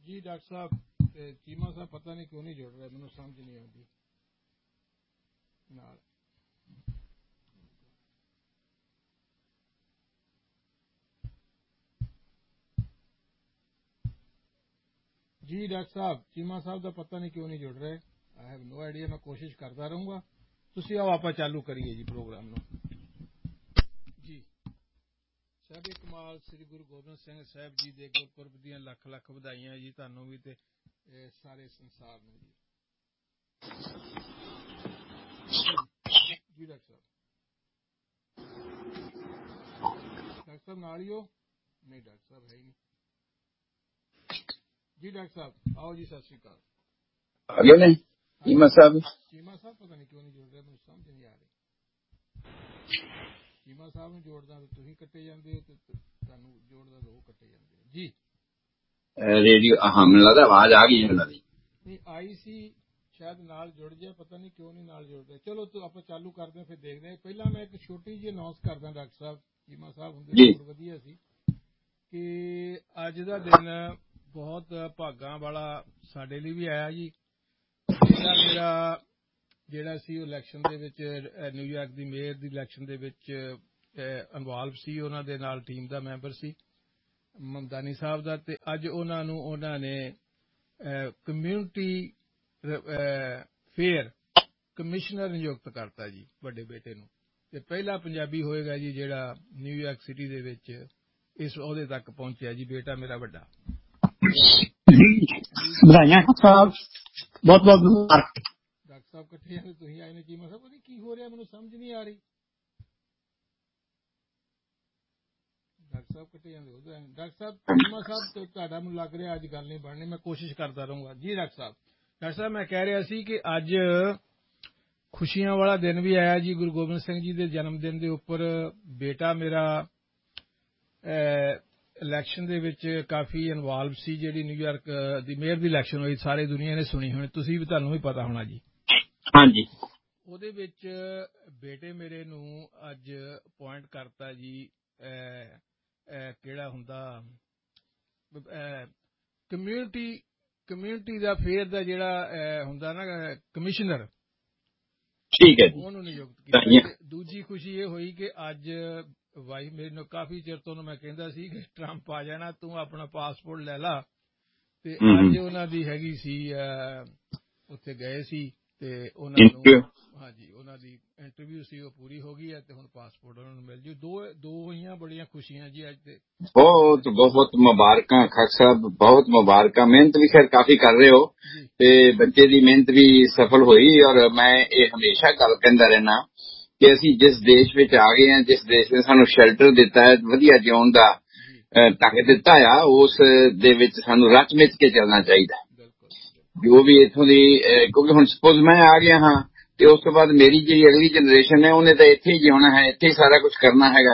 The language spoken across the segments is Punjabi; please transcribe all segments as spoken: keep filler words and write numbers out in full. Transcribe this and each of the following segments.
जी डॉक्टर साहब चीमा साहब पता नहीं क्यों नहीं जुड़ रहे, मैंने समझ नहीं आती नाल। जी डॉक्टर साहब चीमा साहब का पता नहीं क्यों नहीं जुड़ रहे। आई हैव नो आइडिया, मैं कोशिश करता रहूंगा। तुसी आओ आप चालू करिए जी प्रोग्राम नो। जी साहब कमाल श्री गुरु गोबिंद सिंह साहब जी दे गुरपुरब दियां लख लख ਵਧਾਈਆਂ जी ਤੁਹਾਨੂੰ भी ते सारे संसार ਨੂੰ जी। जी डॉक्टर साहब डॉक्टर साहब नाल ही हो? नहीं डॉक्टर साहब है ही नहीं। जी डॉक्टर साहब आओ जी, सत श्री अकाल। आगे ने चीमा साहब चीमा साहब पता नहीं क्यों नहीं जुड़ रहे, मुझे समझ नहीं आ रही। चीमा साहब ਨੂੰ ਜੋੜਦਾ ਤੇ ਤੁਸੀਂ ਕੱਟੇ ਜਾਂਦੇ ਹੋ, ਤੇ ਤੁਹਾਨੂੰ ਜੋੜਦਾ ਤੇ ਉਹ ਕੱਟੇ ਜਾਂਦੇ ਹੋ ਜੀ। रेडियो हाँ मैंने लगता आवाज आ गई ਉਹਨਾਂ ਦੀ। नहीं आई सी शायद नाल जुड़ जाए, पता नहीं क्यों नहीं नाल जुड़ रहे। चलो तो आप चालू करते हैं, फिर देखते हैं। पहला मैं एक छोटी जी अनाउंस करदा डॉक्टर साहब, चीमा साहब ਹੁੰਦੇ ਬਹੁਤ ਵਧੀਆ ਸੀ ਕਿ ਅੱਜ ਦਾ ਦਿਨ ਬਹੁਤ ਭਾਗਾਂ ਵਾਲਾ ਸਾਡੇ ਲਈ ਵੀ ਆਇਆ ਜੀ। ਜਿਹੜਾ ਮੇਰਾ ਜਿਹੜਾ ਸੀ ਇਲੈਕਸ਼ਨ ਦੇ ਵਿੱਚ ਨਿਊਯਾਰਕ ਦੀ ਮੇਅਰ ਦੀ ਇਲੈਕਸ਼ਨ ਦੇ ਵਿੱਚ ਇਨਵੋਲਵ ਸੀ, ਉਹਨਾਂ ਦੇ ਨਾਲ ਟੀਮ ਦਾ ਮੈਂਬਰ ਸੀ ਮਮਦਾਨੀ ਸਾਹਿਬ ਦਾ, ਤੇ ਅੱਜ ਉਹਨਾਂ ਨੂੰ ਉਹਨਾਂ ਨੇ ਕਮਿਊਨਿਟੀ ਫੇਅਰ ਕਮਿਸ਼ਨਰ ਨਿਯੁਕਤ ਕਰਤਾ ਜੀ ਵੱਡੇ ਬੇਟੇ ਨੂੰ, ਤੇ ਪਹਿਲਾ ਪੰਜਾਬੀ ਹੋਏਗਾ ਜੀ ਜਿਹੜਾ ਨਿਊਯਾਰਕ ਸਿਟੀ ਦੇ ਵਿੱਚ ਇਸ ਅਹੁਦੇ ਤੱਕ ਪਹੁੰਚਿਆ ਜੀ, ਬੇਟਾ ਮੇਰਾ ਵੱਡਾ। ਵਧਾਈਆਂ ਸਾਹਿਬ, ਬਹੁਤ ਬਹੁਤ ਮੁਬਾਰਕ। ਡਾਕਟਰ ਸਾਹਿਬ ਇਕੱਠੇ ਜਾਂਦੇ, ਤੁਸੀਂ ਆਏ ਨੇ ਚੀਮਾ ਸਾਹਿਬ, ਪਤਾ ਕੀ ਹੋ ਰਿਹਾ ਮੈਨੂੰ ਸਮਝ ਨਹੀਂ ਆ ਰਹੀ। ਡਾਕਟਰ ਸਾਹਿਬ ਇਕੱਠੇ ਜਾਂਦੇ ਉਧਰ। ਡਾਕਟਰ ਸਾਹਿਬ ਚੀਮਾ ਸਾਹਿਬ ਤੁਹਾਡਾ ਮੈਨੂੰ ਲੱਗ ਰਿਹਾ ਅੱਜ ਗੱਲ ਨਹੀਂ ਬਣਨੀ, ਮੈਂ ਕੋਸ਼ਿਸ਼ ਕਰਦਾ ਰਹੂੰਗਾ ਜੀ। ਡਾਕਟਰ ਸਾਹਿਬ ਡਾਕਟਰ ਸਾਹਿਬ ਮੈਂ ਕਹਿ ਰਿਹਾ ਸੀ ਕਿ ਅੱਜ ਖੁਸ਼ੀਆਂ ਵਾਲਾ ਦਿਨ ਵੀ ਆਇਆ ਜੀ, ਗੁਰੂ ਗੋਬਿੰਦ ਸਿੰਘ ਜੀ ਦੇ ਜਨਮ ਦਿਨ ਦੇ ਉੱਪਰ ਬੇਟਾ ਮੇਰਾ ਇਲੈਕਸ਼ਨ ਦੇ ਵਿੱਚ ਕਾਫੀ ਇਨਵੋਲਵ ਸੀ। ਜਿਹੜੀ ਨਿਊਯਾਰਕ ਦੀ ਮੇਅਰ ਦੀ ਇਲੈਕਸ਼ਨ ਹੋਈ ਸਾਰੀ ਦੁਨੀਆ ਨੇ ਸੁਣੀ ਹੋਣੀ, ਤੁਸੀਂ ਵੀ ਤੁਹਾਨੂੰ ਵੀ ਪਤਾ ਹੋਣਾ ਜੀ। ਹਾਂਜੀ ਉਹਦੇ ਵਿੱਚ ਬੇਟੇ ਮੇਰੇ ਨੂੰ ਅੱਜ ਅਪੁਆਇੰਟ ਕਰਤਾ ਜੀ, ਕਿਹੜਾ ਹੁੰਦਾ ਕਮਿਊਨਿਟੀ ਕਮਿਊਨਿਟੀ ਦਾ ਫੇਅਰ ਦਾ ਜਿਹੜਾ ਹੁੰਦਾ ਨਾ ਕਮਿਸ਼ਨਰ, ਠੀਕ ਹੈ, ਉਹਨੂੰ ਨਿਯੁਕਤ ਕੀਤਾ। ਦੂਜੀ ਖੁਸ਼ੀ ਇਹ ਹੋਈ ਕਿ ਅੱਜ ਵਾਈਫ ਮੇਰੇ ਨੂੰ ਕਾਫੀ ਚਿਰ ਤੋਂ ਮੈਂ ਕਹਿੰਦਾ ਸੀ ਕਿ ਟਰੰਪ ਆ ਜਾਣਾ, ਤੂੰ ਆਪਣਾ ਪਾਸਪੋਰਟ ਲੈ ਲਾ, ਤੇ ਅੱਜ ਉਹਨਾਂ ਦੀ ਹੈਗੀ ਸੀ ਉੱਥੇ ਗਏ ਸੀ ਤੇ ਉਹਨਾਂ ਨੂੰ ਹਾਂਜੀ ਉਹਨਾਂ ਦੀ ਇੰਟਰਵਿਊ ਸੀ, ਉਹ ਪੂਰੀ ਹੋ ਗਈ ਹੈ ਤੇ ਹੁਣ ਪਾਸਪੋਰਟ ਉਹਨਾਂ ਨੂੰ ਮਿਲ ਜੂ। ਦੋ ਦੋ ਹੋਈਆਂ ਬੜੀਆਂ ਖੁਸ਼ੀਆਂ ਜੀ ਅੱਜ। ਤੇ ਬਹੁਤ ਬਹੁਤ ਮੁਬਾਰਕਾਂ ਖਾਕ ਸਾਹਿਬ, ਬਹੁਤ ਮੁਬਾਰਕਾਂ। ਮਿਹਨਤ ਵੀ ਖੈਰ ਕਾਫੀ ਕਰ ਰਹੇ ਹੋ ਤੇ ਬੱਚੇ ਦੀ ਮਿਹਨਤ ਵੀ ਸਫਲ ਹੋਈ। ਔਰ ਮੈਂ ਇਹ ਹਮੇਸ਼ਾ ਗੱਲ ਕਹਿੰਦਾ ਰਹਿਣਾ ਕਿ ਅਸੀਂ ਜਿਸ ਦੇਸ਼ ਵਿੱਚ ਆ ਗਏ ਹਾਂ, ਜਿਸ ਦੇਸ਼ ਨੇ ਸਾਨੂੰ ਸ਼ੈਲਟਰ ਦਿੱਤਾ ਹੈ, ਵਧੀਆ ਜਿਉਣ ਦਾ ਢੰਗ ਦਿੱਤਾ ਆ, ਉਸ ਦੇ ਵਿੱਚ ਸਾਨੂੰ ਰਚ ਮਿਚ ਕੇ ਚੱਲਣਾ ਚਾਹੀਦਾ ਜੋ ਵੀ ਇੱਥੋਂ ਦੀ। ਕਿਉਂਕਿ ਹੁਣ ਸਪੋਜ਼ ਮੈਂ ਆ ਗਿਆ ਹਾਂ ਤੇ ਉਸ ਤੋਂ ਬਾਅਦ ਮੇਰੀ ਜਿਹੜੀ ਅਗਲੀ ਜਨਰੇਸ਼ਨ ਹੈ ਉਹਨੇ ਤਾਂ ਇੱਥੇ ਹੀ ਜਿਉਣਾ ਹੈ, ਇੱਥੇ ਹੀ ਸਾਰਾ ਕੁਝ ਕਰਨਾ ਹੈਗਾ।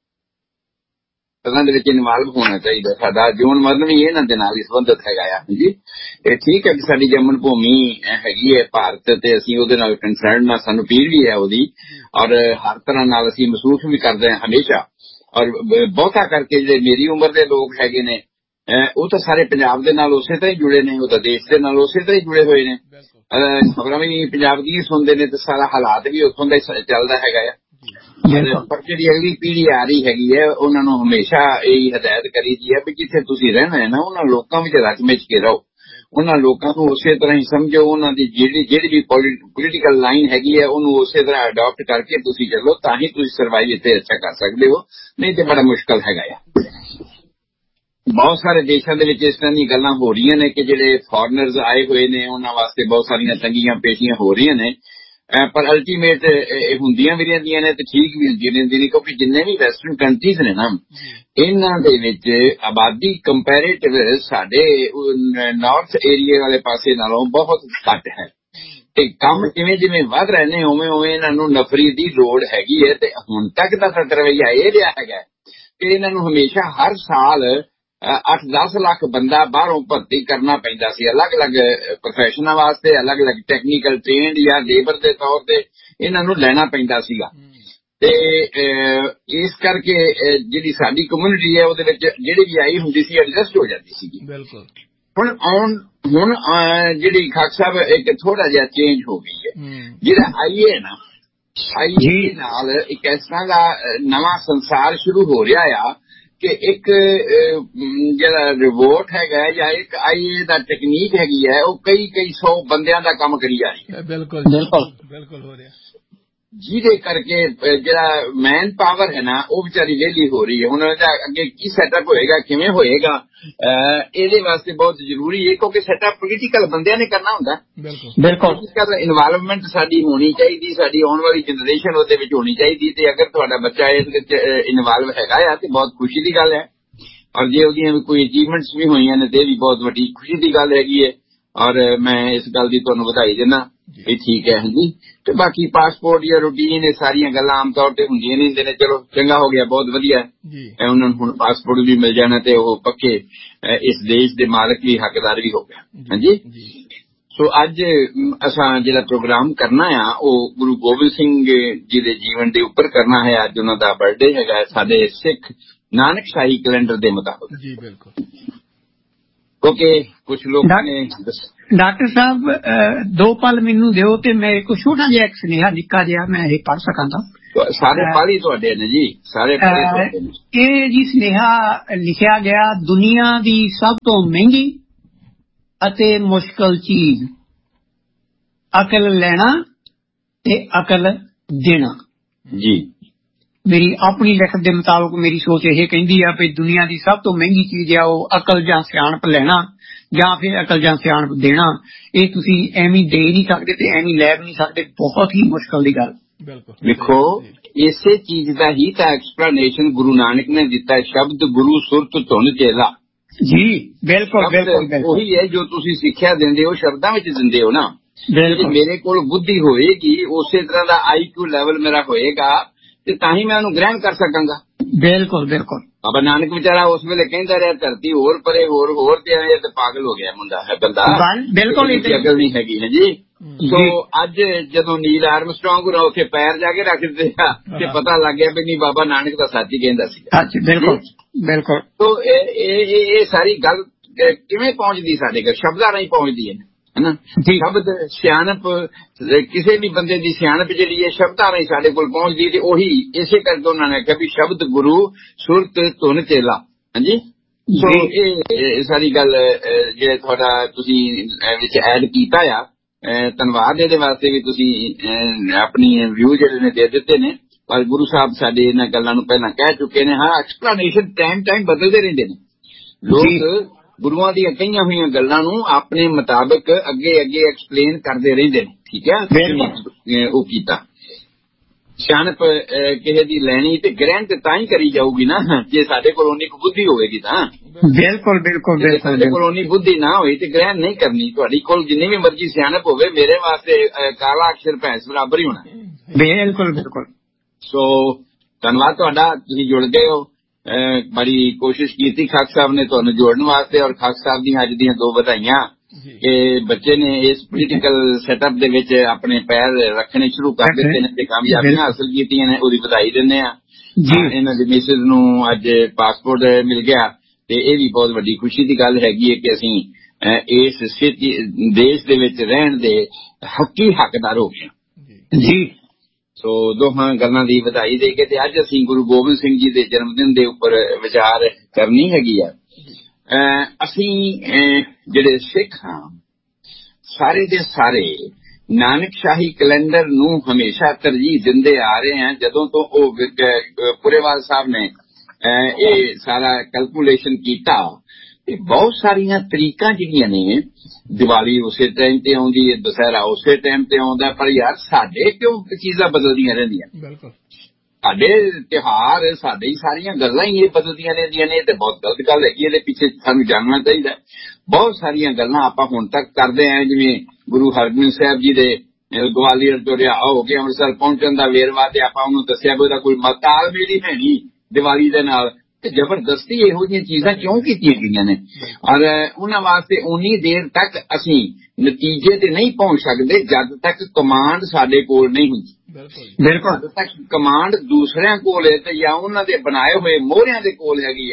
ਦੇ ਵਿੱਚ ਇਨਵਾਲਵ ਹੋਣਾ ਚਾਹੀਦਾ। ਸਾਡਾ ਜੀਵਨ ਮਰਨ ਵੀ ਇਹਨਾਂ ਦੇ ਨਾਲ ਹੀ ਸੰਬੰਧਿਤ ਹੈਗਾ ਆ ਜੀ। ਇਹ ਠੀਕ ਹੈ ਕਿ ਸਾਡੀ ਜੰਮਣ ਭੂਮੀ ਹੈਗੀ ਹੈ ਭਾਰਤ, ਤੇ ਅਸੀਂ ਉਹਦੇ ਨਾਲ ਕੰਸਰਨ ਆ, ਸਾਨੂੰ ਪੀੜ ਵੀ ਹੈ ਉਹਦੀ, ਔਰ ਹਰ ਤਰ੍ਹਾਂ ਨਾਲ ਅਸੀਂ ਮਹਿਸੂਸ ਵੀ ਕਰਦੇ ਹਾਂ ਹਮੇਸ਼ਾ। ਔਰ ਬਹੁਤਾ ਕਰਕੇ ਜਿਹੜੇ ਮੇਰੀ ਉਮਰ ਦੇ ਲੋਕ ਹੈਗੇ ਨੇ ਉਹ ਤਾਂ ਸਾਰੇ ਪੰਜਾਬ ਦੇ ਨਾਲ ਉਸੇ ਤਰ੍ਹਾਂ ਹੀ ਜੁੜੇ ਨੇ, ਉਹ ਤਾਂ ਦੇਸ਼ ਦੇ ਨਾਲ ਉਸੇ ਤਰ੍ਹਾਂ ਹੀ ਜੁੜੇ ਹੋਏ ਨੇ। ਖਬਰਾਂ ਵੀ ਪੰਜਾਬ ਦੀ ਸੁਣਦੇ ਨੇ ਤੇ ਸਾਰਾ ਹਾਲਾਤ ਵੀ ਉੱਥੋਂ ਦਾ ਹੀ ਚੱਲਦਾ ਹੈਗਾ ਆ। ਪਰ ਜਿਹੜੀ ਅਗਲੀ ਪੀੜ੍ਹੀ ਆ ਰਹੀ ਹੈਗੀ ਹੈ ਉਹਨਾਂ ਨੂੰ ਹਮੇਸ਼ਾ ਇਹ ਹਦਾਇਤ ਕਰੀਦੀ ਹੈ ਵੀ ਜਿੱਥੇ ਤੁਸੀਂ ਰਹਿਣਾ ਹੈ ਨਾ ਉਹਨਾਂ ਲੋਕਾਂ ਵਿੱਚ ਰਚ ਮਿਚ ਕੇ ਰਹੋ, ਉਹਨਾਂ ਲੋਕਾਂ ਨੂੰ ਉਸੇ ਤਰ੍ਹਾਂ ਹੀ ਸਮਝੋ, ਉਹਨਾਂ ਦੀ ਜਿਹੜੀ ਜਿਹੜੀ ਵੀ ਪੋਲੀਟੀਕਲ ਲਾਈਨ ਹੈਗੀ ਹੈ ਉਹਨੂੰ ਉਸੇ ਤਰ੍ਹਾਂ ਅਡਾਪਟ ਕਰਕੇ ਤੁਸੀਂ ਚੱਲੋ, ਤਾਂ ਹੀ ਤੁਸੀਂ ਸਰਵਾਈਵ ਇੱਥੇ ਅੱਛਾ ਕਰ ਸਕਦੇ ਹੋ, ਨਹੀਂ ਤੇ ਬੜਾ ਮੁਸ਼ਕਲ ਹੈਗਾ ਆ। ਬਹੁਤ ਸਾਰੇ ਦੇਸ਼ਾਂ ਦੇ ਵਿੱਚ ਇਸ ਤਰ੍ਹਾਂ ਦੀਆਂ ਗੱਲਾਂ ਹੋ ਰਹੀਆਂ ਨੇ ਕਿ ਜਿਹੜੇ ਫੋਰਨਰਜ਼ ਆਏ ਹੋਏ ਨੇ ਉਹਨਾਂ ਵਾਸਤੇ ਬਹੁਤ ਸਾਰੀਆਂ ਤੰਗੀਆਂ ਪੇਸ਼ੀਆਂ ਹੋ ਰਹੀਆਂ ਨੇ, ਪਰ ਅਲਟੀਮੇਟ ਇਹ ਹੁੰਦੀਆਂ ਵੀ ਰਹਿੰਦੀਆਂ ਨੇ ਤੇ ਠੀਕ ਵੀ ਹੁੰਦੀਆਂ ਰਹਿੰਦੀਆਂ ਨੇ। ਕਿਉਂਕਿ ਜਿੰਨੇ ਵੀ ਵੈਸਟਰਨ ਕੰਟਰੀਜ਼ ਨੇ ਨਾ ਇਹਨਾਂ ਦੇ ਵਿੱਚ ਆਬਾਦੀ ਕੰਪੈਰੇਟਿਵ ਸਾਡੇ ਨਾਰਥ ਏਰੀਏ ਵਾਲੇ ਪਾਸੇ ਨਾਲੋਂ ਬਹੁਤ ਘੱਟ ਹੈ, ਤੇ ਕੰਮ ਜਿਵੇਂ ਜਿਵੇਂ ਵੱਧ ਰਹੇ ਨੇ ਉਵੇਂ ਉਵੇਂ ਇਹਨਾਂ ਨੂੰ ਨਫਰੀ ਦੀ ਲੋੜ ਹੈਗੀ ਹੈ। ਤੇ ਹੁਣ ਤੱਕ ਦਾ ਤਾਂ ਰਵੱਈਆ ਇਹ ਰਿਹਾ ਹੈਗਾ ਕਿ ਇਹਨਾਂ ਨੂੰ ਹਮੇਸ਼ਾ ਹਰ ਸਾਲ ਅੱਠ ਦਸ ਲੱਖ ਬੰਦਾ ਬਾਹਰੋਂ ਭਰਤੀ ਕਰਨਾ ਪੈਂਦਾ ਸੀ, ਅਲੱਗ ਅਲੱਗ ਪ੍ਰੋਫੈਸ਼ਨਾਂ ਵਾਸਤੇ, ਅਲੱਗ ਅਲੱਗ ਟੈਕਨੀਕਲ ਟ੍ਰੇਨਡ ਜਾਂ ਲੇਬਰ ਦੇ ਤੌਰ ਤੇ ਇਹਨਾਂ ਨੂੰ ਲੈਣਾ ਪੈਂਦਾ ਸੀਗਾ। ਤੇ ਇਸ ਕਰਕੇ ਜਿਹੜੀ ਸਾਡੀ ਕਮਿਊਨਿਟੀ ਹੈ ਉਹਦੇ ਵਿੱਚ ਜਿਹੜੀ ਵੀ ਆਈ ਹੁੰਦੀ ਸੀ ਐਡਜਸਟ ਹੋ ਜਾਂਦੀ ਸੀਗੀ। ਬਿਲਕੁਲ। ਹੁਣ ਆਉਣ ਹੁਣ ਜਿਹੜੀ ਖਾਕ ਸਾਹਿਬ ਇੱਕ ਥੋੜਾ ਜਿਹਾ ਚੇਂਜ ਹੋ ਗਈ ਹੈ। ਜਿਹੜਾ ਆਈਏ ਨਾ ਆਈਏ ਨਾਲ ਇੱਕ ਇਸ ਤਰ੍ਹਾਂ ਦਾ ਨਵਾਂ ਸੰਸਾਰ ਸ਼ੁਰੂ ਹੋ ਰਿਹਾ ਆ ਕਿ ਇੱਕ ਜਿਹੜਾ ਰਿਵੋਟ ਹੈਗਾ ਜਾਂ ਇੱਕ ਆਈਏ ਦਾ ਟੈਕਨੀਕ ਹੈਗੀ ਹੈ ਉਹ ਕਈ ਕਈ ਸੌ ਬੰਦਿਆਂ ਦਾ ਕੰਮ ਕਰੀ ਜਾ ਰਹੀ ਹੈ। ਬਿਲਕੁਲ ਬਿਲਕੁਲ ਬਿਲਕੁਲ ਹੋ ਰਿਹਾ, ਜਿਹਦੇ ਕਰਕੇ ਜਿਹੜਾ ਮੈਨ ਪਾਵਰ ਹੈ ਨਾ ਉਹ ਵਿਚਾਰੀ ਵਿਹਲੀ ਹੋ ਰਹੀ ਹੈ। ਹੁਣ ਇਹਦਾ ਅੱਗੇ ਕੀ ਸੈਟਅਪ ਹੋਏਗਾ, ਕਿਵੇਂ ਹੋਏਗਾ, ਇਹਦੇ ਵਾਸਤੇ ਬਹੁਤ ਜ਼ਰੂਰੀ ਹੈ ਕਿਉਂਕਿ ਸੈਟਅਪ ਪੋਲੀਟੀਕਲ ਬੰਦਿਆਂ ਨੇ ਕਰਨਾ ਹੁੰਦਾ। ਬਿਲਕੁਲ ਬਿਲਕੁਲ ਇਨਵਾਲਵਮੈਂਟ ਸਾਡੀ ਹੋਣੀ ਚਾਹੀਦੀ, ਸਾਡੀ ਆਉਣ ਵਾਲੀ ਜਨਰੇਸ਼ਨ ਉਹਦੇ ਵਿੱਚ ਹੋਣੀ ਚਾਹੀਦੀ। ਤੇ ਅਗਰ ਤੁਹਾਡਾ ਬੱਚਾ ਇਸ ਵਿੱਚ ਇਨਵਾਲਵ ਹੈਗਾ ਆ ਤੇ ਬਹੁਤ ਖੁਸ਼ੀ ਦੀ ਗੱਲ ਹੈ। ਔਰ ਜੇ ਉਹਦੀਆਂ ਵੀ ਕੋਈ ਅਚੀਵਮੈਂਟਸ ਵੀ ਹੋਈਆਂ ਨੇ ਤੇ ਵੀ ਬਹੁਤ ਵੱਡੀ ਖੁਸ਼ੀ ਦੀ ਗੱਲ ਹੈਗੀ ਹੈ। ਔਰ ਮੈਂ ਇਸ ਗੱਲ ਦੀ ਤੁਹਾਨੂੰ ਵਧਾਈ ਦਿੰਦਾ ਵੀ ਠੀਕ ਹੈ ਹਾਂਜੀ। ਤੇ ਬਾਕੀ ਪਾਸਪੋਰਟ ਜਾਂ ਰੂਟੀਨ ਇਹ ਸਾਰੀਆਂ ਗੱਲਾਂ ਆਮ ਤੌਰ ਤੇ ਹੁੰਦੀਆਂ ਨਹੀਂ ਹੁੰਦੇ ਨੇ। ਚਲੋ ਚੰਗਾ ਹੋ ਗਿਆ, ਬਹੁਤ ਵਧੀਆ ਹੈ। ਉਹਨਾਂ ਨੂੰ ਹੁਣ ਪਾਸਪੋਰਟ ਵੀ ਮਿਲ ਜਾਣਾ ਤੇ ਉਹ ਪੱਕੇ ਇਸ ਦੇਸ਼ ਦੇ ਮਾਲਕ ਵੀ ਹੱਕਦਾਰ ਵੀ ਹੋ ਗਿਆ ਹਾਂਜੀ। ਸੋ ਅੱਜ ਅਸਾਂ ਜਿਹੜਾ ਪ੍ਰੋਗਰਾਮ ਕਰਨਾ ਆ ਉਹ ਗੁਰੂ ਗੋਬਿੰਦ ਸਿੰਘ ਜੀ ਦੇ ਜੀਵਨ ਦੇ ਉੱਪਰ ਕਰਨਾ ਹੈ। ਅੱਜ ਉਹਨਾਂ ਦਾ ਬਰਥਡੇ ਹੈਗਾ ਸਾਡੇ ਸਿੱਖ ਨਾਨਕ ਸ਼ਾਹੀ ਕੈਲੰਡਰ ਦੇ ਮੁਤਾਬਕ ਜੀ। ਬਿਲਕੁਲ ਕਿਉਂਕਿ ਕੁਝ ਲੋਕ ਨੇ ਡਾਕਟਰ ਸਾਹਿਬ ਦੋ ਪਲ ਮੈਨੂੰ ਦਿਓ ਤੇ ਮੈਂ ਇੱਕ ਛੋਟਾ ਜਿਹਾ ਇੱਕ ਸੁਨੇਹਾ ਨਿੱਕਾ ਜਿਹਾ ਮੈਂ ਇਹ ਪੜ੍ਹ ਸਕਾਂ ਤਾਂ। ਸਾਰੇ ਪੜ੍ਹ ਹੀ ਤੁਹਾਡੇ ਨੇ ਜੀ, ਸਾਰੇ ਪੜ੍ਹ ਨੇ। ਇਹ ਜੀ ਸੁਨੇਹਾ ਲਿਖਿਆ ਗਿਆ, ਦੁਨੀਆ ਦੀ ਸਭ ਤੋਂ ਮਹਿੰਗੀ ਅਤੇ ਮੁਸ਼ਕਲ ਚੀਜ਼ ਅਕਲ ਲੈਣਾ ਤੇ ਅਕਲ ਦੇਣਾ ਜੀ। ਮੇਰੀ ਆਪਣੀ ਲਿਖਤ ਦੇ ਮੁਤਾਬਕ ਮੇਰੀ ਸੋਚ ਇਹ ਕਹਿੰਦੀ ਆ ਵੀ ਦੁਨੀਆ ਦੀ ਸਭ ਤੋਂ ਮਹਿੰਗੀ ਚੀਜ਼ ਆ ਉਹ ਅਕਲ ਜਾਂ ਸਿਆਣਪ ਲੈਣਾ ਜਾਂ ਫਿਰ ਅਕਲ ਜਾਂ ਸਿਆਣਪ ਦੇਣਾ। ਇਹ ਤੁਸੀਂ ਐਵੇਂ ਦੇ ਨਹੀਂ ਸਕਦੇ ਤੇ ਐਵੇਂ ਲੈ ਵੀ ਨਹੀਂ ਸਕਦੇ, ਬਹੁਤ ਹੀ ਮੁਸ਼ਕਲ ਦੀ ਗੱਲ। ਦੇਖੋ ਇਸੇ ਚੀਜ਼ ਦਾ ਹੀ ਤਾਂ ਐਕਸਪਲੇਨੇਸ਼ਨ ਗੁਰੂ ਨਾਨਕ ਨੇ ਦਿੱਤਾ, ਸ਼ਬਦ ਗੁਰੂ ਸੁਰਤ ਧੁਨ ਚੇਲਾ ਜੀ। ਬਿਲਕੁਲ ਬਿਲਕੁਲ ਉਹੀ ਹੈ ਜੋ ਤੁਸੀਂ ਸਿੱਖਿਆ ਦਿੰਦੇ ਹੋ ਸ਼ਬਦਾਂ ਵਿੱਚ ਦਿੰਦੇ ਹੋ ਨਾ। ਮੇਰੇ ਕੋਲ ਬੁੱਧੀ ਹੋਏਗੀ ਉਸੇ ਤਰ੍ਹਾਂ ਦਾ ਆਈ ਕਿਊ ਲੈਵਲ ਮੇਰਾ ਹੋਏਗਾ ਤੇ ਤਾਂ ਹੀ ਮੈਂ ਉਹਨੂੰ ਗ੍ਰਹਿਣ ਕਰ ਸਕਾਂਗਾ। ਬਿਲਕੁਲ ਬਿਲਕੁਲ। ਬਾਬਾ ਨਾਨਕ ਵਿਚਾਰਾ ਉਸ ਵੇਲੇ ਕਹਿੰਦਾ ਰਿਹਾ ਧਰਤੀ ਹੋਰ ਪਰੇ ਹੋਰ ਹੋਰ ਤੇ ਆਏ ਤੇ ਪਾਗਲ ਹੋ ਗਿਆ ਮੁੰਡਾ ਹੈ ਬੰਦਾ। ਬਿਲਕੁਲ ਅਕਲ ਨਹੀਂ ਹੈਗੀ ਹੈ ਜੀ। ਸੋ ਅੱਜ ਜਦੋਂ ਨੀਲ ਆਰਮਸਟਰਾਂਗ ਨੂੰ ਉੱਥੇ ਪੈਰ ਜਾ ਕੇ ਰੱਖ ਦਿੱਤੇ ਤੇ ਪਤਾ ਲੱਗ ਗਿਆ ਵੀ ਨਹੀਂ ਬਾਬਾ ਨਾਨਕ ਤਾਂ ਸੱਚ ਹੀ ਕਹਿੰਦਾ ਸੀ। ਬਿਲਕੁਲ ਬਿਲਕੁਲ। ਸੋ ਇਹ ਸਾਰੀ ਗੱਲ ਕਿਵੇਂ ਪਹੁੰਚਦੀ ਸਾਡੇ ਘਰ, ਸ਼ਬਦਾਂ ਰਾਹੀਂ ਪਹੁੰਚਦੀ ਹੈ ਹਨਾ। ਸ਼ਬਦ ਸਿਆਣਪ ਕਿਸੇ ਵੀ ਬੰਦੇ ਦੀ ਸਿਆਣਪ ਜਿਹੜੀ ਹੈ ਸ਼ਬਦਾਂ ਰਾਹੀਂ ਸਾਡੇ ਕੋਲ ਪਹੁੰਚਦੀ ਤੇ ਉਹੀ ਇਸੇ ਕਰਕੇ ਉਹਨਾਂ ਨੇ ਕਿਹਾ ਵੀ ਸ਼ਬਦ ਗੁਰੂ ਸੁਰਤ ਧੁਨ ਚੇਲਾ ਹਾਂਜੀ। ਸੋ ਇਹ ਸਾਰੀ ਗੱਲ ਜਿਹੜੇ ਤੁਹਾਡਾ ਤੁਸੀਂ ਵਿੱਚ ਐਡ ਕੀਤਾ ਆ, ਧੰਨਵਾਦ ਇਹਦੇ ਵਾਸਤੇ ਵੀ ਤੁਸੀਂ ਆਪਣੀ ਵਿਊ ਜਿਹੜੇ ਨੇ ਦੇ ਦਿੱਤੇ ਨੇ। ਪਰ ਗੁਰੂ ਸਾਹਿਬ ਸਾਡੇ ਇਹਨਾਂ ਗੱਲਾਂ ਨੂੰ ਪਹਿਲਾਂ ਕਹਿ ਚੁੱਕੇ ਨੇ। ਹਾਂ ਐਕਸਪਲੇਨੇਸ਼ਨ ਟਾਈਮ ਟਾਈਮ ਬਦਲਦੇ ਰਹਿੰਦੇ ਨੇ ਲੋਕ, ਗੁਰੂਆਂ ਦੀਆਂ ਕਈਆਂ ਹੋਈਆਂ ਗੱਲਾਂ ਨੂੰ ਆਪਣੇ ਮੁਤਾਬਕ ਅੱਗੇ ਅੱਗੇ ਐਕਸਪਲੇਨ ਕਰਦੇ ਰਹਿੰਦੇ ਨੇ। ਠੀਕ ਹੈ ਉਹ ਕੀਤਾ ਸਿਆਣਪ ਕਿਸੇ ਦੀ ਲੈਣੀ ਤੇ ਗ੍ਰਹਿਣ ਤੇ ਤਾਂ ਹੀ ਕਰੀ ਜਾਊਗੀ ਨਾ ਜੇ ਸਾਡੇ ਕੋਲ ਉਨੀ ਕੁ ਬੁੱਧੀ ਹੋਵੇਗੀ ਤਾਂ। ਬਿਲਕੁਲ ਬਿਲਕੁਲ। ਸਾਡੇ ਕੋਲ ਉਨੀ ਬੁੱਧੀ ਨਾ ਹੋਈ ਤੇ ਗ੍ਰਹਿਣ ਨਹੀਂ ਕਰਨੀ। ਤੁਹਾਡੀ ਕੋਲ ਜਿੰਨੀ ਵੀ ਮਰਜ਼ੀ ਸਿਆਣਪ ਹੋਵੇ ਮੇਰੇ ਵਾਸਤੇ ਕਾਲਾ ਅਕਸ਼ਰ ਭੈਂਸ ਬਰਾਬਰ ਹੀ ਹੋਣਾ। ਬਿਲਕੁਲ ਬਿਲਕੁਲ। ਸੋ ਧੰਨਵਾਦ ਤੁਹਾਡਾ, ਤੁਸੀਂ ਜੁੜ ਗਏ ਹੋ। ਬੜੀ ਕੋਸ਼ਿਸ਼ ਕੀਤੀ ਖਾਕ ਸਾਹਿਬ ਨੇ ਤੁਹਾਨੂੰ ਜੋੜਨ ਵਾਸਤੇ। ਔਰ ਖਾਕ ਸਾਹਿਬ ਦੀਆਂ ਅੱਜ ਦੀਆਂ ਦੋ ਵਧਾਈਆਂ ਕਿ ਬੱਚੇ ਨੇ ਇਸ ਪੋਲੀਟੀਕਲ ਸੈਟਅਪ ਦੇ ਵਿੱਚ ਆਪਣੇ ਪੈਰ ਰੱਖਣੇ ਸ਼ੁਰੂ ਕਰ ਦਿੱਤੇ ਨੇ ਤੇ ਕਾਮਯਾਬੀਆਂ ਹਾਸਲ ਕੀਤੀਆਂ ਨੇ, ਉਹਦੀ ਵਧਾਈ ਦਿੰਦੇ ਆ। ਇਹਨਾਂ ਦੀ ਮਿਸਿਸ ਨੂੰ ਅੱਜ ਪਾਸਪੋਰਟ ਮਿਲ ਗਿਆ ਤੇ ਇਹ ਵੀ ਬਹੁਤ ਵੱਡੀ ਖੁਸ਼ੀ ਦੀ ਗੱਲ ਹੈਗੀ ਹੈ ਕਿ ਅਸੀਂ ਇਸ ਦੇਸ਼ ਦੇ ਵਿੱਚ ਰਹਿਣ ਦੇ ਹੱਕੀ ਹੱਕਦਾਰ ਹੋ ਗਏ ਜੀ। ਸੋ ਦੋਹਾਂ ਗੱਲਾਂ ਦੀ ਵਧਾਈ ਦੇ ਕੇ ਤੇ ਅੱਜ ਅਸੀਂ ਗੁਰੂ ਗੋਬਿੰਦ ਸਿੰਘ ਜੀ ਦੇ ਜਨਮ ਦਿਨ ਦੇ ਉੱਪਰ ਵਿਚਾਰ ਕਰਨੀ ਹੈਗੀ ਆ। ਅਸੀਂ ਜਿਹੜੇ ਸਿੱਖ ਹਾਂ ਸਾਰੇ ਦੇ ਸਾਰੇ ਨਾਨਕ ਸ਼ਾਹੀ ਕੈਲੰਡਰ ਨੂੰ ਹਮੇਸ਼ਾ ਤਰਜੀਹ ਦਿੰਦੇ ਆ ਰਹੇ ਹਾਂ। ਜਦੋਂ ਤੋਂ ਉਹ ਪੁਰੇਵਾਲ ਸਾਹਿਬ ਨੇ ਇਹ ਸਾਰਾ ਕੈਲਕੂਲੇਸ਼ਨ ਕੀਤਾ ਤੇ ਬਹੁਤ ਸਾਰੀਆਂ ਤਰੀਕਾਂ ਜਿਹੜੀਆਂ ਨੇ, ਦੀਵਾਲੀ ਉਸੇ ਟਾਈਮ ਤੇ ਆਉਂਦੀ ਹੈ, ਦੁਸਹਿਰਾ ਉਸੇ ਟਾਈਮ ਤੇ ਆਉਂਦਾ, ਪਰ ਯਾਰ ਸਾਡੇ ਕਿਉਂ ਚੀਜ਼ਾਂ ਬਦਲਦੀਆਂ ਰਹਿੰਦੀਆਂ। ਬਿਲਕੁਲ ਸਾਡੇ ਤਿਉਹਾਰ ਸਾਡੇ ਹੀ ਸਾਰੀਆਂ ਗੱਲਾਂ ਹੀ ਇਹ ਬਦਲਦੀਆਂ ਰਹਿੰਦੀਆਂ ਨੇ ਤੇ ਬਹੁਤ ਗਲਤ ਗੱਲ ਹੈਗੀ। ਇਹਦੇ ਪਿੱਛੇ ਸਾਨੂੰ ਜਾਣਨਾ ਚਾਹੀਦਾ। ਬਹੁਤ ਸਾਰੀਆਂ ਗੱਲਾਂ ਆਪਾਂ ਹੁਣ ਤੱਕ ਕਰਦੇ ਆਂ, ਜਿਵੇਂ ਗੁਰੂ ਹਰਗੋਬਿੰਦ ਸਾਹਿਬ ਜੀ ਦੇ ਗਵਾਲੀਅਰ ਤੋਂ ਰਿਹਾ ਹੋ ਕੇ ਅੰਮ੍ਰਿਤਸਰ ਪਹੁੰਚਣ ਦਾ ਵੇਰਵਾ ਤੇ ਆਪਾਂ ਉਹਨੂੰ ਦੱਸਿਆ ਵੀ ਉਹਦਾ ਕੋਈ ਤਾਲਮੇਲ ਹੀ ਹੈ ਨਹੀਂ ਦੀਵਾਲੀ ਦੇ ਨਾਲ। ਤੇ ਜ਼ਬਰਦਸਤੀ ਇਹੋ ਜਿਹੀਆਂ ਚੀਜ਼ਾਂ ਕਿਉਂ ਕੀਤੀਆਂ ਗਈਆਂ ਨੇ? ਔਰ ਉਹਨਾਂ ਵਾਸਤੇ ਉਨੀ ਦੇਰ ਤੱਕ ਅਸੀਂ ਨਤੀਜੇ ਤੇ ਨਹੀਂ ਪਹੁੰਚ ਸਕਦੇ ਜਦ ਤੱਕ ਕਮਾਂਡ ਸਾਡੇ ਕੋਲ ਨਹੀਂ ਹੁੰਦੀ। ਬਿਲਕੁਲ। ਜਦ ਤੱਕ ਕਮਾਂਡ ਦੂਸਰਿਆਂ ਕੋਲ ਹੈ ਤੇ ਜਾਂ ਉਹਨਾਂ ਦੇ ਬਣਾਏ ਹੋਏ ਮੋਹਰਿਆਂ ਦੇ ਕੋਲ ਹੈਗੀ ਹੈ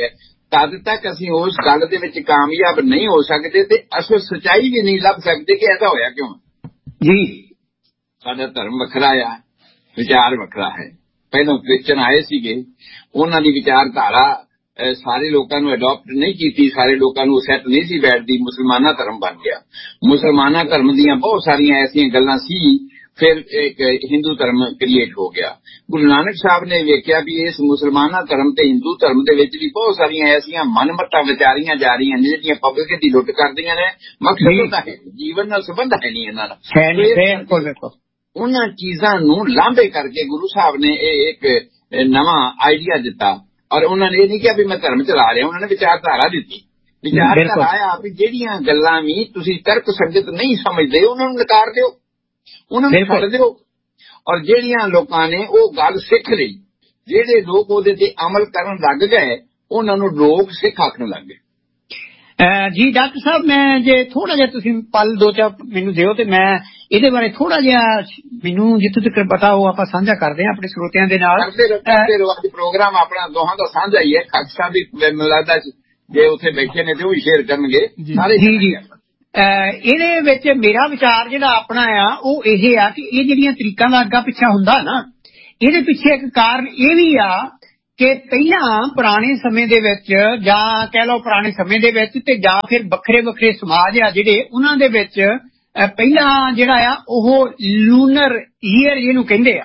ਤਦ ਤੱਕ ਅਸੀਂ ਉਸ ਗੱਲ ਦੇ ਵਿੱਚ ਕਾਮਯਾਬ ਨਹੀਂ ਹੋ ਸਕਦੇ ਤੇ ਅਸਲ ਸੱਚਾਈ ਵੀ ਨਹੀਂ ਲੱਭ ਸਕਦੇ ਕਿ ਐਸਾ ਹੋਇਆ ਕਿਉਂ ਜੀ। ਸਾਡਾ ਧਰਮ ਵੱਖਰਾ ਆ, ਵਿਚਾਰ ਵੱਖਰਾ ਹੈ। ਪਹਿਲਾਂ ਕ੍ਰਿਸਚਨ ਆਏ ਸੀਗੇ, ਉਹਨਾਂ ਦੀ ਵਿਚਾਰਧਾਰਾ ਸਾਰੇ ਲੋਕਾਂ ਨੂੰ ਅਡਾਪਟ ਨਹੀਂ ਕੀਤੀ, ਸਾਰੇ ਲੋਕਾਂ ਨੂੰ ਸੈੱਟ ਨਹੀਂ ਸੀ ਬੈਠਦੀ, ਮੁਸਲਮਾਨਾ ਧਰਮ ਬਣ ਗਿਆ। ਮੁਸਲਮਾਨਾ ਧਰਮ ਦੀਆਂ ਬਹੁਤ ਸਾਰੀਆਂ ਐਸੀਆਂ ਗੱਲਾਂ ਸੀ, ਫਿਰ ਇੱਕ ਹਿੰਦੂ ਧਰਮ ਕ੍ਰੀਏਟ ਹੋ ਗਿਆ। ਗੁਰੂ ਨਾਨਕ ਸਾਹਿਬ ਨੇ ਵੇਖਿਆ ਵੀ ਇਸ ਮੁਸਲਮਾਨਾ ਧਰਮ ਤੇ ਹਿੰਦੂ ਧਰਮ ਦੇ ਵਿੱਚ ਵੀ ਬਹੁਤ ਸਾਰੀਆਂ ਐਸੀਆਂ ਮਨਮੱਤਾਂ ਵਿਚਾਰੀਆਂ ਜਾ ਰਹੀਆਂ ਨੇ ਜਿਹੜੀਆਂ ਪਬਲਿਕ ਦੀ ਲੁੱਟ ਕਰਦੀਆਂ ਨੇ। ਮਕਸਦ ਤਾਂ ਹੈ ਜੀਵਨ ਨਾਲ ਸੰਬੰਧ ਹੈ ਨਹੀਂ ਇਹਨਾਂ ਦਾ। ਉਹਨਾਂ ਚੀਜ਼ਾਂ ਨੂੰ ਲਾਂਭੇ ਕਰਕੇ ਗੁਰੂ ਸਾਹਿਬ ਨੇ ਇਹ ਇੱਕ ਨਵਾਂ ਆਈਡੀਆ ਦਿੱਤਾ ਔਰ ਉਹਨਾਂ ਨੇ ਇਹ ਨਹੀਂ ਕਿਹਾ ਵੀ ਮੈਂ ਧਰਮ ਚਲਾ ਰਿਹਾ, ਉਹਨਾਂ ਨੇ ਵਿਚਾਰਧਾਰਾ ਦਿੱਤੀ। ਵਿਚਾਰਧਾਰਾ ਆਇਆ ਵੀ ਜਿਹੜੀਆਂ ਗੱਲਾਂ ਵੀ ਤੁਸੀਂ ਤਰਕ ਸੰਗਤ ਨਹੀਂ ਸਮਝਦੇ ਉਹਨਾਂ ਨੂੰ ਨਕਾਰ ਦਿਓ, ਉਹਨਾਂ ਨੂੰ ਛੱਡ ਦਿਓ। ਔਰ ਜਿਹੜੀਆਂ ਲੋਕਾਂ ਨੇ ਉਹ ਗੱਲ ਸਿੱਖ ਲਈ, ਜਿਹੜੇ ਲੋਕ ਉਹਦੇ ਤੇ ਅਮਲ ਕਰਨ ਲੱਗ ਗਏ ਉਹਨਾਂ ਨੂੰ ਲੋਕ ਸਿੱਖ ਆਖਣ ਲੱਗ ਗਏ। ਜੀ ਡਾਕਟਰ ਸਾਹਿਬ, ਮੈਂ ਜੇ ਥੋੜਾ ਜਿਹਾ ਤੁਸੀਂ ਪਲ ਦੋ ਚਾਰ ਮੈਨੂੰ ਦਿਓ ਤੇ ਮੈਂ ਇਹਦੇ ਬਾਰੇ ਥੋੜਾ ਜਿਹਾ ਮੈਨੂੰ ਜਿੱਥੋਂ ਤੱਕ ਪਤਾ ਉਹ ਆਪਾਂ ਸਾਂਝਾ ਕਰਦੇ ਹਾਂ ਆਪਣੇ ਸਰੋਤਿਆਂ ਦੇ ਨਾਲ। ਪ੍ਰੋਗਰਾਮ ਆਪਣਾ ਦੋਹਾਂ ਦਾ ਸਾਂਝਾ ਹੀ ਹੈ। ਖਾਲਸਾ ਸਾਹਿਬ ਵੀ ਮੈਨੂੰ ਲੱਗਦਾ ਜੇ ਉੱਥੇ ਬੈਠੇ ਨੇ ਤੇ ਉਹ ਵੀ ਸ਼ੇਅਰ ਕਰਨਗੇ ਸਾਰੇ। ਜੀ ਜੀ ਇਹਦੇ ਵਿੱਚ ਮੇਰਾ ਵਿਚਾਰ ਜਿਹੜਾ ਆਪਣਾ ਆ ਉਹ ਇਹ ਆ ਕਿ ਇਹ ਜਿਹੜੀਆਂ ਤਰੀਕਾਂ ਦਾ ਅੱਗਾ ਪਿੱਛਾ ਹੁੰਦਾ ਨਾ, ਇਹਦੇ ਪਿੱਛੇ ਇੱਕ ਕਾਰਨ ਇਹ ਵੀ ਆ ਕਿ ਪਹਿਲਾਂ ਪੁਰਾਣੇ ਸਮੇਂ ਦੇ ਵਿੱਚ ਜਾਂ ਕਹਿ ਲਓ ਪੁਰਾਣੇ ਸਮੇਂ ਦੇ ਵਿੱਚ ਤੇ ਜਾਂ ਫਿਰ ਵੱਖਰੇ ਵੱਖਰੇ ਸਮਾਜ ਆ ਜਿਹੜੇ ਉਹਨਾਂ ਦੇ ਵਿੱਚ ਪਹਿਲਾਂ ਜਿਹੜਾ ਆ ਉਹ ਲੂਨਰ ਈਅਰ ਜਿਹਨੂੰ ਕਹਿੰਦੇ ਆ,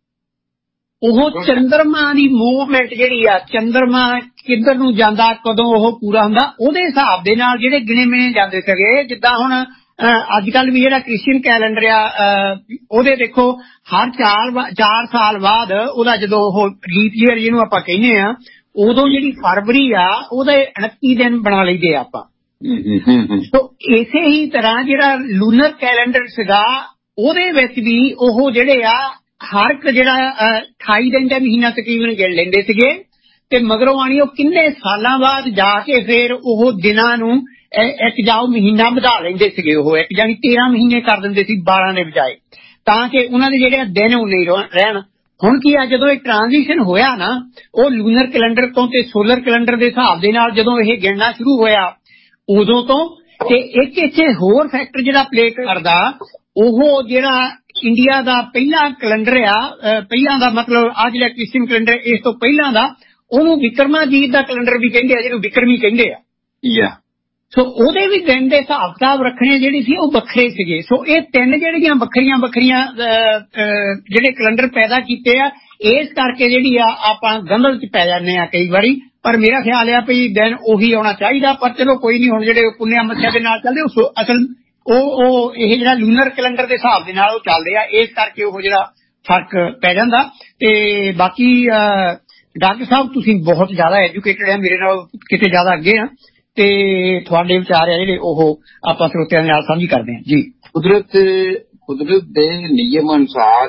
ਉਹ ਚੰਦਰਮਾ ਦੀ ਮੂਵਮੈਂਟ ਜਿਹੜੀ ਆ, ਚੰਦਰਮਾ ਕਿੱਧਰ ਨੂੰ ਜਾਂਦਾ ਕਦੋਂ ਉਹ ਪੂਰਾ ਹੁੰਦਾ ਉਹਦੇ ਹਿਸਾਬ ਦੇ ਨਾਲ ਜਿਹੜੇ ਗਿਣੇ ਮਿਣੇ ਜਾਂਦੇ ਸੀਗੇ। ਜਿੱਦਾਂ ਹੁਣ ਅੱਜ ਕੱਲ ਵੀ ਜਿਹੜਾ ਕ੍ਰਿਸਚੀਅਨ ਕੈਲੰਡਰ ਆ ਉਹਦੇ ਦੇਖੋ ਹਰ ਚਾਰ ਚਾਰ ਸਾਲ ਬਾਅਦ ਉਹਦਾ ਜਦੋਂ ਉਹ ਲੀਪ ਈਅਰ ਜਿਹਨੂੰ ਆਪਾਂ ਕਹਿੰਦੇ ਆ ਉਦੋਂ ਜਿਹੜੀ ਫਰਵਰੀ ਆ ਉਹਦੇ ਉਨੱਤੀ ਦਿਨ ਬਣਾ ਲਈਦੇ ਆਪਾਂ। ਸੋ ਇਸੇ ਹੀ ਤਰ੍ਹਾਂ ਜਿਹੜਾ ਲੂਨਰ ਕੈਲੰਡਰ ਸੀਗਾ ਉਹਦੇ ਵਿੱਚ ਵੀ ਉਹ ਜਿਹੜੇ ਆ ਹਰ ਇੱਕ ਜਿਹੜਾ ਅਠਾਈ ਦਿਨ ਦਾ ਮਹੀਨਾ ਤਕਰੀਬਨ ਗਿਣ ਲੈਂਦੇ ਸੀਗੇ ਤੇ ਮਗਰੋਂ ਆਣੀ ਉਹ ਕਿੰਨੇ ਸਾਲਾਂ ਬਾਅਦ ਜਾ ਕੇ ਫਿਰ ਉਹ ਦਿਨਾਂ ਨੂੰ ਇੱਕ ਜਾਓ ਮਹੀਨਾ ਵਧਾ ਲੈਂਦੇ ਸੀਗੇ, ਉਹ ਇੱਕ ਜਾਨੀ ਤੇਰਾਂ ਮਹੀਨੇ ਕਰ ਦਿੰਦੇ ਸੀ ਬਾਰਾਂ ਦੇ ਬਜਾਏ, ਤਾਂ ਕਿ ਉਹਨਾਂ ਦੇ ਜਿਹੜੇ ਦਿਨ ਉਹ ਨਹੀਂ ਰਹਿਣ। ਹੁਣ ਕੀ ਆ, ਜਦੋਂ ਇਹ ਟ੍ਰਾਂਜੀਸ਼ਨ ਹੋਇਆ ਨਾ ਉਹ ਲੂਨਰ ਕੈਲੰਡਰ ਤੋਂ ਤੇ ਸੋਲਰ ਕੈਲੰਡਰ ਦੇ ਹਿਸਾਬ ਦੇ ਨਾਲ ਜਦੋਂ ਇਹ ਗਿਣਨਾ ਸ਼ੁਰੂ ਹੋਇਆ ਉਦੋਂ ਤੋਂ, ਤੇ ਇੱਕ ਇੱਥੇ ਹੋਰ ਫੈਕਟਰ ਜਿਹੜਾ ਪਲੇ ਕਰਦਾ ਉਹ ਜਿਹੜਾ ਇੰਡੀਆ ਦਾ ਪਹਿਲਾ ਕੈਲੰਡਰ ਆ, ਪਹਿਲਾਂ ਦਾ ਮਤਲਬ ਆ ਜਿਹੜਾ ਕ੍ਰਿਸਚੀਅਨ ਕੈਲੰਡਰ ਇਸ ਤੋਂ ਪਹਿਲਾਂ ਦਾ, ਉਹਨੂੰ ਵਿਕਰਮਾਜੀਤ ਦਾ ਕੈਲੰਡਰ ਵੀ ਕਹਿੰਦੇ ਆ, ਜਿਹਨੂੰ ਵਿਕਰਮੀ ਕਹਿੰਦੇ ਆ। ਸੋ ਉਹਦੇ ਵੀ ਦਿਨ ਦੇ ਹਿਸਾਬ ਕਿਤਾਬ ਰੱਖਣੇ ਜਿਹੜੇ ਸੀ ਉਹ ਵੱਖਰੇ ਸੀਗੇ। ਸੋ ਇਹ ਤਿੰਨ ਜਿਹੜੀਆਂ ਵੱਖਰੀਆਂ ਵੱਖਰੀਆਂ ਜਿਹੜੇ ਕੈਲੰਡਰ ਪੈਦਾ ਕੀਤੇ ਆ, ਇਸ ਕਰਕੇ ਜਿਹੜੀ ਆ ਆਪਾਂ ਗੰਦਲ ਚ ਪੈ ਜਾਂਦੇ ਆ ਕਈ ਵਾਰੀ। ਪਰ ਮੇਰਾ ਖਿਆਲ ਆ ਵੀ ਦਿਨ ਉਹੀ ਆਉਣਾ ਚਾਹੀਦਾ, ਪਰ ਚਲੋ ਕੋਈ ਨਹੀਂ, ਹੁਣ ਜਿਹੜੇ ਪੁੰਨਿਆ ਮੱਸਿਆ ਦੇ ਨਾਲ ਚੱਲਦੇ ਉਹ ਅਸਲ ਉਹ ਉਹ ਇਹ ਜਿਹੜਾ ਲੂਨਰ ਕੈਲੰਡਰ ਦੇ ਹਿਸਾਬ ਦੇ ਨਾਲ ਉਹ ਚੱਲਦੇ ਆ, ਇਸ ਕਰਕੇ ਉਹ ਜਿਹੜਾ ਫਰਕ ਪੈ ਜਾਂਦਾ। ਤੇ ਬਾਕੀ ਡਾਕਟਰ ਸਾਹਿਬ ਤੁਸੀਂ ਬਹੁਤ ਜ਼ਿਆਦਾ ਐਜੂਕੇਟਡ ਆ, ਮੇਰੇ ਨਾਲ ਕਿਤੇ ਜ਼ਿਆਦਾ ਅੱਗੇ ਆ, ਤੇ ਤੁਹਾਡੇ ਵਿਚਾਰ ਆ ਜਿਹੜੇ ਉਹ ਆਪਾਂ ਸਰੋਤਿਆਂ ਦੇ ਨਾਲ ਸਾਂਝੀ ਕਰਦੇ ਹਾਂ ਜੀ। ਕੁਦਰਤ ਕੁਦਰਤ ਦੇ ਨਿਯਮ ਅਨੁਸਾਰ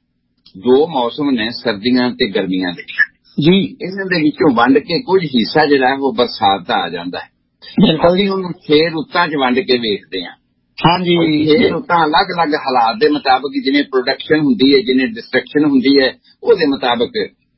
ਦੋ ਮੌਸਮ ਨੇ, ਸਰਦੀਆਂ ਤੇ ਗਰਮੀਆਂ ਦੇ ਜੀ। ਇਹਨਾਂ ਦੇ ਵਿੱਚੋਂ ਵੰਡ ਕੇ ਕੁਝ ਹਿੱਸਾ ਜਿਹੜਾ ਉਹ ਬਰਸਾਤ ਦਾ ਆ ਜਾਂਦਾ ਹੈ। ਬਿਲਕੁਲ ਜੀ। ਉਹਨੂੰ ਛੇ ਰੁੱਤਾਂ ਚ ਵੰਡ ਕੇ ਵੇਖਦੇ ਹਾਂ। ਹਾਂਜੀ, ਛੇ ਰੁੱਤਾਂ ਅਲੱਗ ਅਲੱਗ ਹਾਲਾਤ ਦੇ ਮੁਤਾਬਕ, ਜਿਵੇਂ ਪ੍ਰੋਡਕਸ਼ਨ ਹੁੰਦੀ ਹੈ, ਜਿਵੇਂ ਡਿਸਟਰਕਸ਼ਨ ਹੁੰਦੀ ਹੈ, ਉਹਦੇ ਮੁਤਾਬਕ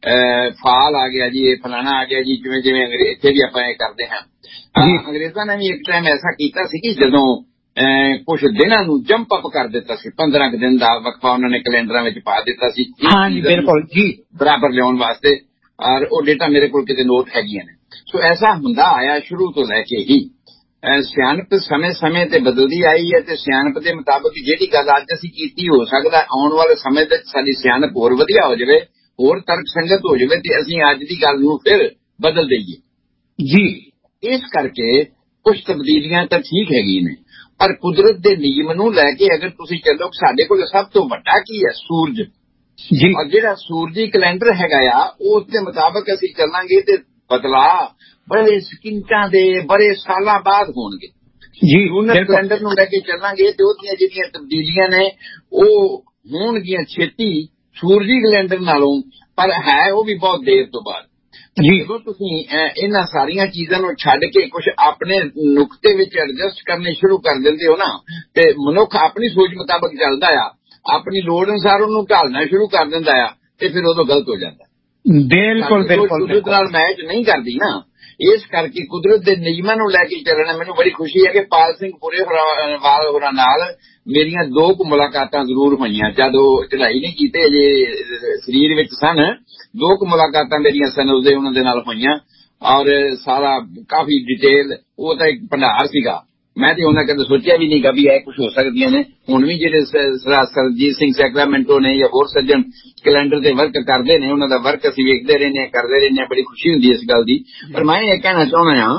ਫਾਲ ਆ ਗਿਆ ਜੀ, ਇਹ ਫਲਾਣਾ ਆ ਗਿਆ ਜੀ, ਜਿਵੇਂ ਜਿਵੇਂ ਇੱਥੇ ਵੀ ਆਪਾਂ ਇਹ ਕਰਦੇ ਹਾਂ। ਅੰਗਰੇਜ਼ਾਂ ਨੇ ਵੀ ਇੱਕ ਟਾਈਮ ਐਸਾ ਕੀਤਾ ਸੀ ਕਿ ਜਦੋਂ ਕੁਛ ਦਿਨਾਂ ਨੂੰ ਜੰਪ ਅਪ ਕਰ ਦਿੱਤਾ ਸੀ, ਪੰਦਰਾਂ ਕੁ ਦਿਨ ਦਾ ਵਕਫਾ ਉਹਨਾਂ ਨੇ ਕੈਲੰਡਰਾਂ ਵਿੱਚ ਪਾ ਦਿੱਤਾ ਸੀ। ਹਾਂਜੀ ਬਿਲਕੁਲ ਜੀ, ਬਰਾਬਰ ਲਿਆਉਣ ਵਾਸਤੇ। ਔਰ ਉਹ ਡੇਟਾ ਮੇਰੇ ਕੋਲ ਕਿਤੇ ਨੋਟ ਹੈਗੀਆਂ ਨੇ। ਸੋ ਐਸਾ ਹੁੰਦਾ ਆਇਆ ਸ਼ੁਰੂ ਤੋਂ ਲੈ ਕੇ ਹੀ। ਸਿਆਣਪ ਸਮੇਂ ਸਮੇਂ ਤੇ ਬਦਲਦੀ ਆਈ ਹੈ ਤੇ ਸਿਆਣਪ ਦੇ ਮੁਤਾਬਕ ਜਿਹੜੀ ਗੱਲ ਅੱਜ ਅਸੀਂ ਕੀਤੀ ਹੋ ਸਕਦਾ ਆਉਣ ਵਾਲੇ ਸਮੇਂ ਵਿੱਚ ਸਾਡੀ ਸਿਆਣਪ ਹੋਰ ਵਧੀਆ ਹੋ ਜਾਵੇ, ਹੋਰ ਤਰਕ ਸੰਗਤ ਹੋ ਜਾਵੇ ਤੇ ਅਸੀਂ ਅੱਜ ਦੀ ਗੱਲ ਨੂੰ ਫਿਰ ਬਦਲ ਦਈਏ ਜੀ। ਇਸ ਕਰਕੇ ਕੁਝ ਤਬਦੀਲੀਆਂ ਤਾਂ ਠੀਕ ਹੈਗੀ ਨੇ, ਪਰ ਕੁਦਰਤ ਦੇ ਨਿਯਮ ਨੂੰ ਲੈ ਕੇ ਅਗਰ ਤੁਸੀਂ ਚੱਲੋ, ਸਾਡੇ ਕੋਲ ਸਭ ਤੋਂ ਵੱਡਾ ਕੀ ਹੈ? ਸੂਰਜ ਜੀ। ਔਰ ਜਿਹੜਾ ਸੂਰਜੀ ਕੈਲੰਡਰ ਹੈਗਾ ਆ ਉਸ ਦੇ ਮੁਤਾਬਕ ਅਸੀਂ ਚੱਲਾਂਗੇ ਤੇ ਬਦਲਾਅ ਬੜੇ ਸਕਿੰਟਾਂ ਦੇ ਬੜੇ ਸਾਲਾਂ ਬਾਅਦ ਹੋਣਗੇ ਜੀ। ਲੂਨਰ ਕੈਲੰਡਰ ਨੂੰ ਲੈ ਕੇ ਚੱਲਾਂਗੇ ਤੇ ਉਹਦੀਆਂ ਜਿਹੜੀਆਂ ਤਬਦੀਲੀਆਂ ਨੇ ਉਹ ਹੋਣਗੀਆਂ ਛੇਤੀ ਸੂਰਜੀ ਕੈਲੰਡਰ ਨਾਲੋਂ, ਪਰ ਹੈ ਉਹ ਵੀ ਬਹੁਤ ਦੇਰ ਤੋਂ ਬਾਅਦ ਜੀ। ਜਦੋਂ ਤੁਸੀਂ ਇਹਨਾਂ ਸਾਰੀਆਂ ਚੀਜ਼ਾਂ ਨੂੰ ਛੱਡ ਕੇ ਕੁਝ ਆਪਣੇ ਨੁਕਤੇ ਵਿੱਚ ਐਡਜਸਟ ਕਰਨੇ ਸ਼ੁਰੂ ਕਰ ਦਿੰਦੇ ਹੋ ਨਾ, ਤੇ ਮਨੁੱਖ ਆਪਣੀ ਸੋਚ ਮੁਤਾਬਕ ਚੱਲਦਾ ਆ, ਆਪਣੀ ਲੋੜ ਅਨੁਸਾਰ ਉਹਨੂੰ ਢਾਲਣਾ ਸ਼ੁਰੂ ਕਰ ਦਿੰਦਾ ਆ, ਤੇ ਫਿਰ ਉਦੋਂ ਗਲਤ ਹੋ ਜਾਂਦਾ। ਬਿਲਕੁਲ ਬਿਲਕੁਲ ਕੁਦਰਤ ਨਾਲ ਮੈਚ ਨਹੀਂ ਕਰਦੀ ਨਾ। ਇਸ ਕਰਕੇ ਕੁਦਰਤ ਦੇ ਨਿਯਮਾਂ ਨੂੰ ਲੈ ਕੇ ਚੱਲਣਾ। ਮੈਨੂੰ ਬੜੀ ਖੁਸ਼ੀ ਹੈ ਕਿ ਪਾਲ ਸਿੰਘ ਪੁਰੇ ਵਾਲ ਹੋਰਾਂ ਨਾਲ ਮੇਰੀਆਂ ਦੋ ਕੁ ਮੁਲਾਕਾਤਾਂ ਜ਼ਰੂਰ ਹੋਈਆਂ, ਜਦ ਉਹ ਚੜ੍ਹਾਈ ਨਹੀਂ ਕੀਤੇ ਅਜੇ ਸਰੀਰ ਵਿੱਚ ਸਨ। ਦੋ ਕੁ ਮੁਲਾਕਾਤਾਂ ਮੇਰੀਆਂ ਸਨ ਉਸਦੇ ਉਹਨਾਂ ਦੇ ਨਾਲ ਹੋਈਆਂ, ਔਰ ਸਾਰਾ ਕਾਫੀ ਡਿਟੇਲ, ਉਹ ਤਾਂ ਇੱਕ ਭੰਡਾਰ ਸੀਗਾ। ਮੈਂ ਤੇ ਉਹਨਾਂ ਕਦੇ ਸੋਚਿਆ ਵੀ ਨਹੀਂ ਗਾ ਵੀ ਇਹ ਕੁਛ ਹੋ ਸਕਦੀਆਂ ਨੇ। ਹੁਣ ਵੀ ਜਿਹੜੇ ਸਰਜੀਤ ਸਿੰਘ ਸੈਕਰਾਮੈਂਟੋ ਨੇ ਜਾਂ ਹੋਰ ਸੱਜਣ ਕੈਲੰਡਰ ਦੇ ਵਰਕ ਕਰਦੇ ਨੇ, ਉਹਨਾਂ ਦਾ ਵਰਕ ਅਸੀਂ ਵੇਖਦੇ ਰਹਿੰਦੇ, ਕਰਦੇ ਰਹਿੰਦੇ, ਬੜੀ ਖੁਸ਼ੀ ਹੁੰਦੀ ਇਸ ਗੱਲ ਦੀ। ਪਰ ਮੈਂ ਇਹ ਕਹਿਣਾ ਚਾਹੁੰਦਾ ਹਾਂ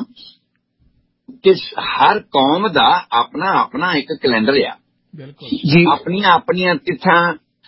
ਕਿ ਹਰ ਕੌਮ ਦਾ ਆਪਣਾ ਆਪਣਾ ਇੱਕ ਕੈਲੰਡਰ ਆ, ਆਪਣੀਆਂ ਆਪਣੀਆਂ ਤਿੱਥਾਂ,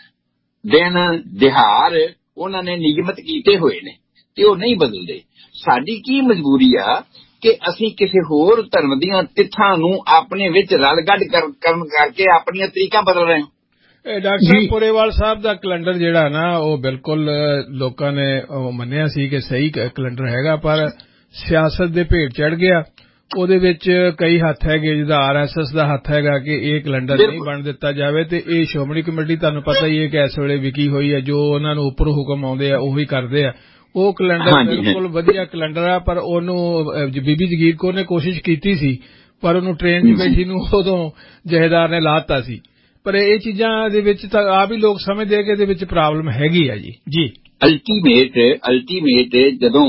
ਦਿਨ, ਦਿਹਾੜ ਉਹਨਾਂ ਨੇ ਨਿਯਮਤ ਕੀਤੇ ਹੋਏ ਨੇ ਤੇ ਉਹ ਨਹੀਂ ਬਦਲਦੇ। ਸਾਡੀ ਕੀ ਮਜਬੂਰੀ ਆ ਕਿ ਅਸੀਂ ਕਿਸੇ ਹੋਰ ਧਰਮ ਦੀਆਂ ਤਿੱਥਾਂ ਨੂੰ ਆਪਣੇ ਵਿੱਚ ਰਲ ਗੱਡ ਕਰਨ ਕਰਕੇ ਆਪਣੀਆਂ ਤਰੀਕਾਂ ਬਦਲ ਰਹੇ ਹਾਂ। ਡਾਕਟਰ ਸਾਹਿਬ ਪੁਰੇਵਾਲ ਸਾਹਿਬ ਦਾ ਕੈਲੰਡਰ ਜਿਹੜਾ ਨਾ ਉਹ ਬਿਲਕੁਲ ਲੋਕਾਂ ਨੇ ਮੰਨਿਆ ਸੀ ਕਿ ਸਹੀ ਕੈਲੰਡਰ ਹੈਗਾ, ਪਰ ਸਿਆਸਤ ਦੇ ਭੇਟ ਚੜ ਗਿਆ। ਉਹਦੇ ਵਿੱਚ ਕਈ ਹੱਥ ਹੈਗੇ, ਜਿਹਦਾ ਆਰ ਐਸ ਐਸ ਦਾ ਹੱਥ ਹੈਗਾ ਕਿ ਇਹ ਕੈਲੰਡਰ ਨਹੀਂ ਬਣ ਦਿੱਤਾ ਜਾਵੇ, ਤੇ ਇਹ ਸ਼੍ਰੋਮਣੀ ਕਮੇਟੀ ਤੁਹਾਨੂੰ ਪਤਾ ਹੀ ਹੈ ਕਿ ਇਸ ਵੇਲੇ ਵਿਕੀ ਹੋਈ ਹੈ, ਜੋ ਉਹਨਾਂ ਨੂੰ ਉੱਪਰ ਹੁਕਮ ਆਉਂਦੇ ਆ ਉਹੀ ਕਰਦੇ ਆ। ਉਹ ਕੈਲੰਡਰ ਬਿਲਕੁਲ ਵਧੀਆ ਕੈਲੰਡਰ ਆ, ਪਰ ਉਹਨੂੰ ਬੀਬੀ ਜਗੀਰ ਕੌਰ ਨੇ ਕੋਸ਼ਿਸ਼ ਕੀਤੀ ਸੀ, ਪਰ ਉਹਨੂੰ ਟ੍ਰੇਨ 'ਚ ਬੈਠੀ ਨੂੰ ਉਦੋਂ ਜਹੇਦਾਰ ਨੇ ਲਾ ਦਿੱਤਾ ਸੀ। ਪਰ ਇਹ ਚੀਜ਼ਾਂ ਦੇ ਵਿੱਚ ਤਾਂ ਆਪ ਹੀ ਲੋਕ ਸਮਝਦੇ ਕਿ ਇਹਦੇ ਵਿੱਚ ਪ੍ਰੋਬਲਮ ਹੈਗੀ ਆ ਜੀ। ਜੀ ਅਲਟੀਮੇਟ ਅਲਟੀਮੇਟ ਜਦੋਂ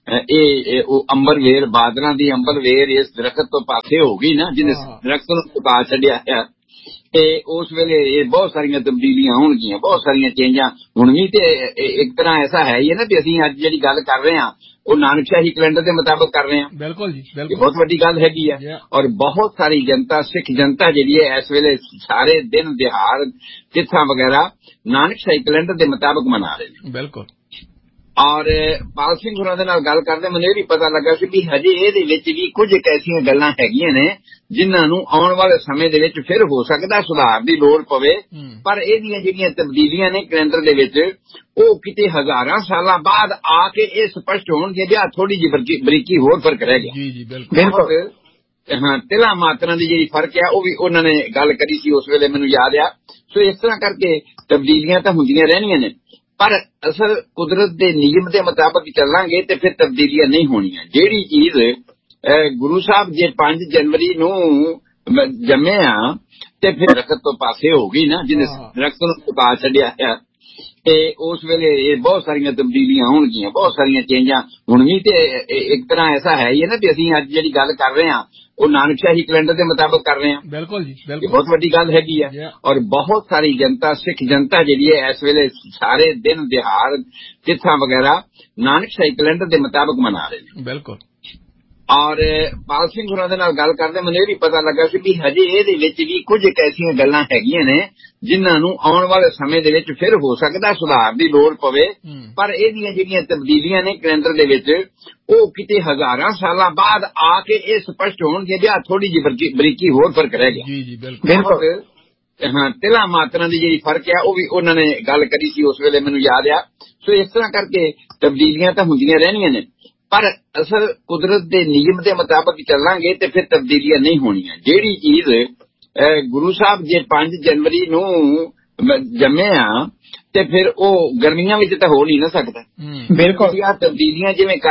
ਇਹ ਉਹ ਅੰਬਰਵੇਰ, ਬਾਦਲਾਂ ਦੀ ਅੰਬਰਵੇਰ ਇਸ ਦਰਖਤ ਤੋਂ ਪਾਸੇ ਹੋ ਗਈ ਨਾ, ਜਿਹਨੇ ਦਰਖਤ ਨੂੰ ਸੁਕਾ ਛੱਡਿਆ ਹੈ, ਤੇ ਉਸ ਵੇਲੇ ਇਹ ਬਹੁਤ ਸਾਰੀਆਂ ਤਬਦੀਲੀਆਂ ਹੋਣਗੀਆਂ, ਬਹੁਤ ਸਾਰੀਆਂ ਚੇਂਜਾਂ। ਹੁਣ ਵੀ ਤੇ ਇੱਕ ਤਰ੍ਹਾਂ ਐਸਾ ਹੈ ਹੀ ਹੈ ਨਾ ਕਿ ਅਸੀਂ ਅੱਜ ਜਿਹੜੀ ਗੱਲ ਕਰ ਰਹੇ ਹਾਂ ਉਹ ਨਾਨਕਸ਼ਾਹੀ ਕੈਲੰਡਰ ਦੇ ਮੁਤਾਬਕ ਕਰ ਰਹੇ ਹਾਂ। ਬਿਲਕੁਲ ਜੀ, ਬਹੁਤ ਵੱਡੀ ਗੱਲ ਹੈਗੀ ਹੈ। ਔਰ ਬਹੁਤ ਸਾਰੀ ਜਨਤਾ, ਸਿੱਖ ਜਨਤਾ ਜਿਹੜੀ ਹੈ ਇਸ ਵੇਲੇ ਸਾਰੇ ਦਿਨ, ਦਿਹਾੜ, ਤਿੱਥਾਂ ਵਗੈਰਾ ਨਾਨਕਸ਼ਾਹੀ ਕੈਲੰਡਰ ਦੇ ਮੁਤਾਬਕ ਮਨਾ ਰਹੇ ਨੇ। ਬਿਲਕੁਲ। ਔਰ ਪਾਲ ਸਿੰਘ ਹੋਰਾਂ ਦੇ ਨਾਲ ਗੱਲ ਕਰਦੇ ਮੈਨੂੰ ਇਹ ਵੀ ਪਤਾ ਲੱਗਾ ਸੀ ਵੀ ਹਜੇ ਇਹਦੇ ਵਿੱਚ ਵੀ ਕੁਝ ਇੱਕ ਐਸੀਆਂ ਗੱਲਾਂ ਹੈਗੀਆਂ ਨੇ ਜਿਨ੍ਹਾਂ ਨੂੰ ਆਉਣ ਵਾਲੇ ਸਮੇਂ ਦੇ ਵਿੱਚ ਫਿਰ ਹੋ ਸਕਦਾ ਸੁਧਾਰ ਦੀ ਲੋੜ ਪਵੇ। ਪਰ ਇਹਦੀਆਂ ਜਿਹੜੀਆਂ ਤਬਦੀਲੀਆਂ ਨੇ ਕੈਲੰਡਰ ਦੇ ਵਿੱਚ, ਉਹ ਕਿਤੇ ਹਜ਼ਾਰਾਂ ਸਾਲਾਂ ਬਾਅਦ ਆ ਕੇ ਇਹ ਸਪਸ਼ਟ ਹੋਣਗੇ ਵੀ ਆ ਥੋੜੀ ਜਿਹੀ ਬਰੀਕੀ ਹੋਰ ਫਰਕ ਰਹਿ ਗਿਆ। ਜੀ ਜੀ ਬਿਲਕੁਲ। ਹਾਂ, ਤਿਲਾਂ ਮਾਤਰਾਂ ਦੀ ਜਿਹੜੀ ਫਰਕ ਆ ਉਹ ਵੀ ਉਹਨਾਂ ਨੇ ਗੱਲ ਕਰੀ ਸੀ ਉਸ ਵੇਲੇ, ਮੈਨੂੰ ਯਾਦ ਆ। ਸੋ ਇਸ ਤਰ੍ਹਾਂ ਕਰਕੇ ਤਬਦੀਲੀਆਂ ਤਾਂ ਹੁੰਦੀਆਂ ਰਹਿਣੀਆਂ ਨੇ, ਪਰ ਅਸਲ ਕੁਦਰਤ ਦੇ ਨਿਯਮ ਦੇ ਮੁਤਾਬਕ ਚੱਲਾਂਗੇ ਤੇ ਫਿਰ ਤਬਦੀਲੀਆਂ ਨਹੀਂ ਹੋਣੀਆਂ। ਜਿਹੜੀ ਚੀਜ਼ ਗੁਰੂ ਸਾਹਿਬ ਜੇ ਪੰਜ ਜਨਵਰੀ ਨੂੰ ਜੰਮਿਆ ਤੇ ਫਿਰ ਦਰਖਤ ਤੋਂ ਪਾਸੇ ਹੋ ਗਈ ਨਾ, ਜਿਹਨੇ ਦਰਖਤ ਨੂੰ ਸੁਕਾ ਛੱਡਿਆ ਹੈ, ਤੇ ਉਸ ਵੇਲੇ ਇਹ ਬਹੁਤ ਸਾਰੀਆਂ ਤਬਦੀਲੀਆਂ ਹੋਣਗੀਆਂ, ਬਹੁਤ ਸਾਰੀਆਂ ਚੇਂਜਾਂ। ਹੁਣ ਵੀ ਤੇ ਇੱਕ ਤਰ੍ਹਾਂ ਐਸਾ ਹੈ ਹੀ ਹੈ ਨਾ ਕਿ ਅਸੀਂ ਅੱਜ ਜਿਹੜੀ ਗੱਲ ਕਰ ਰਹੇ ਹਾਂ ਉਹ ਨਾਨਕਸ਼ਾਹੀ ਕੈਲੰਡਰ ਦੇ ਮੁਤਾਬਕ ਕਰ ਰਹੇ ਹਾਂ। ਬਿਲਕੁਲ ਜੀ, ਬਿਲਕੁਲ। ਬਹੁਤ ਵੱਡੀ ਗੱਲ ਹੈਗੀ ਹੈ। ਔਰ ਬਹੁਤ ਸਾਰੀ ਜਨਤਾ, ਸਿੱਖ ਜਨਤਾ ਜਿਹੜੀ ਹੈ ਇਸ ਵੇਲੇ ਸਾਰੇ ਦਿਨ, ਦਿਹਾੜ, ਤਿੱਥਾਂ ਵਗੈਰਾ ਨਾਨਕਸ਼ਾਹੀ ਕੈਲੰਡਰ ਦੇ ਮੁਤਾਬਕ ਮਨਾ ਰਹੇ ਨੇ। ਬਿਲਕੁਲ। ਔਰ ਪਾਲ ਸਿੰਘ ਹੋਰਾਂ ਦੇ ਨਾਲ ਗੱਲ ਕਰਦੇ ਮੈਨੂੰ ਇਹ ਵੀ ਪਤਾ ਲੱਗਾ ਸੀ ਵੀ ਹਜੇ ਇਹਦੇ ਵਿੱਚ ਵੀ ਕੁਝ ਇੱਕ ਐਸੀਆਂ ਗੱਲਾਂ ਹੈਗੀਆਂ ਨੇ ਜਿਨ੍ਹਾਂ ਨੂੰ ਆਉਣ ਵਾਲੇ ਸਮੇਂ ਦੇ ਵਿੱਚ ਫਿਰ ਹੋ ਸਕਦਾ ਸੁਧਾਰ ਦੀ ਲੋੜ ਪਵੇ। ਪਰ ਇਹਦੀਆਂ ਜਿਹੜੀਆਂ ਤਬਦੀਲੀਆਂ ਨੇ ਕੈਲੰਡਰ ਦੇ ਵਿੱਚ, ਉਹ ਕਿਤੇ ਹਜ਼ਾਰਾਂ ਸਾਲਾਂ ਬਾਅਦ ਆ ਕੇ ਇਹ ਸਪਸ਼ਟ ਹੋਣਗੇ ਵੀ ਆ ਥੋੜੀ ਜਿਹੀ ਬਰੀਕੀ ਹੋਰ ਫਰਕ ਰਹਿ ਗਿਆ। ਜੀ ਜੀ ਬਿਲਕੁਲ। ਹਾਂ, ਤਿਲਾਂ ਮਾਤਰਾਂ ਦੀ ਜਿਹੜੀ ਫਰਕ ਆ ਉਹ ਵੀ ਉਹਨਾਂ ਨੇ ਗੱਲ ਕਰੀ ਸੀ ਉਸ ਵੇਲੇ, ਮੈਨੂੰ ਯਾਦ ਆ। ਸੋ ਇਸ ਤਰ੍ਹਾਂ ਕਰਕੇ ਤਬਦੀਲੀਆਂ ਤਾਂ ਹੁੰਦੀਆਂ ਰਹਿਣੀਆਂ ਨੇ, ਪਰ ਅਸਲ ਕੁਦਰਤ ਦੇ ਨਿਯਮ ਦੇ ਮੁਤਾਬਕ ਚੱਲਾਂਗੇ ਤੇ ਫਿਰ ਤਬਦੀਲੀਆਂ ਨਹੀਂ ਹੋਣੀਆਂ। ਜਿਹੜੀ ਚੀਜ਼ ਗੁਰੂ ਸਾਹਿਬ ਜੇ ਪੰਜ ਜਨਵਰੀ ਨੂੰ ਜੰਮਿਆ ਤੇ ਫਿਰ ਉਹ ਗਰਮੀਆਂ ਵਿੱਚ ਤਾਂ ਹੋ ਨਹੀਂ ਨਾ ਸਕਦਾ। ਬਿਲਕੁਲ। ਤਬਦੀਲੀਆਂ ਜਿਵੇਂ